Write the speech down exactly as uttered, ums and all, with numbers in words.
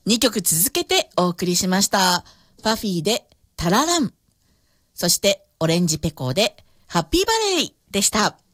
にきょく続けてお送りしました。パフィーでタララン。そしてオレンジペコーでハッピーバレーでした。